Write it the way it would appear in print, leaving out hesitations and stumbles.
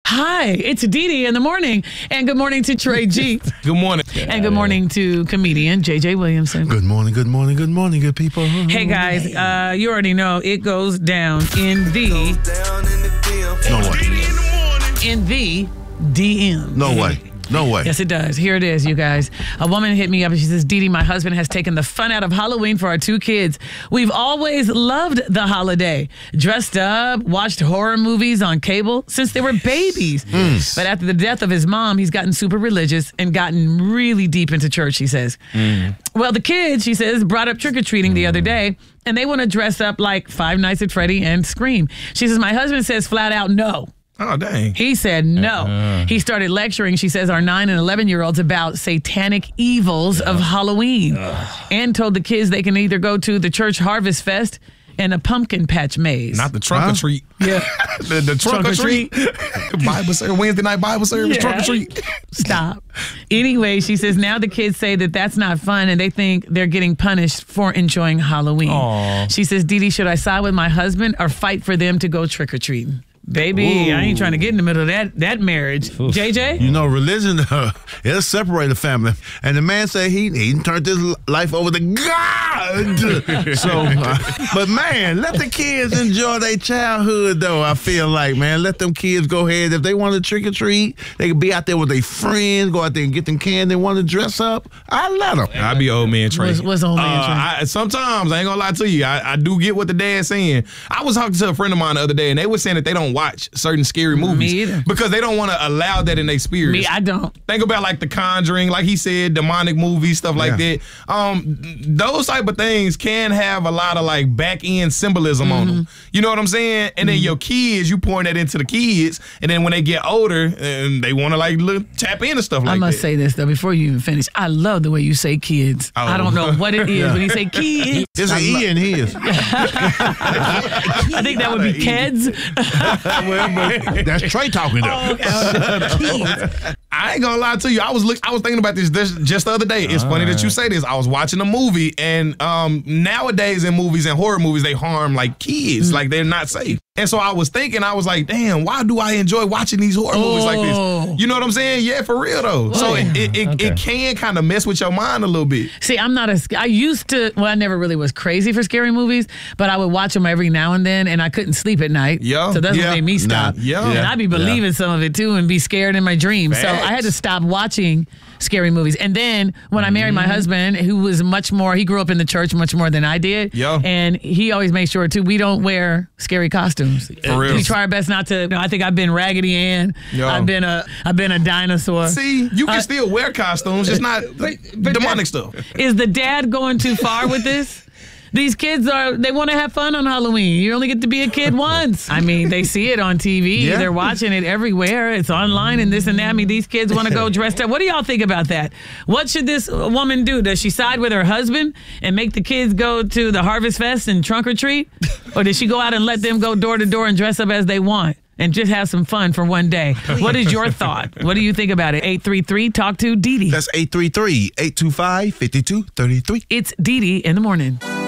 Hi, it's Dee Dee in the morning. And good morning to Trey G. Good morning. And good morning to comedian JJ Williamson. Good morning, good morning, good morning, good people. Hey guys, you already know it goes down in the DM. No way. No way. Yes, it does. Here it is, you guys. A woman hit me up and she says, Dee Dee, my husband has taken the fun out of Halloween for our 2 kids. We've always loved the holiday. Dressed up, watched horror movies on cable since they were babies. But after the death of his mom, he's gotten super religious and gotten really deep into church, she says. Well, the kids, she says, brought up trick-or-treating the other day, and they want to dress up like Five Nights at Freddy and scream. She says, my husband says flat out no. Oh, dang. He said no. He started lecturing, she says, our 9 and 11-year-olds about satanic evils of Halloween and told the kids they can either go to the church Harvest Fest and a pumpkin patch maze. Not the trunk or treat. Yeah. the trunk or treat. Bible service, Wednesday night Bible service, trunk or treat. Stop. Anyway, she says now the kids say that that's not fun and they think they're getting punished for enjoying Halloween. Aww. She says, Dee Dee, should I side with my husband or fight for them to go trick-or-treating? Baby, I ain't trying to get in the middle of that marriage. JJ? You know, religion, it'll separate a family. And the man said he turned his life over to God. But man, let the kids enjoy their childhood, though, I feel like, man. Let them kids go ahead. If they want to trick or treat, they can be out there with their friends, go out there and get them candy, want to dress up. I let them. I be old man Trey. What's old man Trey? Sometimes, I ain't gonna lie to you, I do get what the dad's saying. I was talking to a friend of mine the other day, and they were saying that they don't watch certain scary movies. Me either. Because they don't want to allow that in their spirit. Me, I don't. Think about like The Conjuring, like he said, demonic movies, stuff like that. Those type of things can have a lot of like back end symbolism on them. You know what I'm saying? And then your kids, you pouring that into the kids, and then when they get older, and they want to like tap into stuff like that. I must say this though before you even finish. I love the way you say kids. I don't know what it is when you say kids. There's an E in his. I think that would be kids. Well, but that's Trey talking though. I ain't gonna lie to you. I was thinking about this just the other day. It's funny that you say this. I was watching a movie, and nowadays in movies and horror movies, they harm like kids, like they're not safe. And so I was thinking, I was like, damn, why do I enjoy watching these horror movies like this? You know what I'm saying? Yeah, for real though. So it can kind of mess with your mind a little bit. See, I used to, I never really was crazy for scary movies, but I would watch them every now and then, and I couldn't sleep at night. Yeah. So that's what made me stop. And I'd be believing some of it too and be scared in my dreams. So I had to stop watching scary movies. And then when I married my husband, who was much more, he grew up in the church much more than I did. And he always made sure too, we don't wear scary costumes. For real. We try our best not to. I think I've been Raggedy Ann. I've been a dinosaur. See, you can still wear costumes, just not demonic stuff. Is the dad going too far with this? These kids they want to have fun on Halloween. You only get to be a kid once. I mean, they see it on TV. Yeah. They're watching it everywhere. It's online and this and that. I mean, these kids want to go dressed up. What do y'all think about that? What should this woman do? Does she side with her husband and make the kids go to the Harvest Fest and trunk or treat? Or does she go out and let them go door to door and dress up as they want? And just have some fun for one day. What is your thought? What do you think about it? 833 Talk to Dee Dee. That's 833-825-5233. It's Dee Dee in the morning.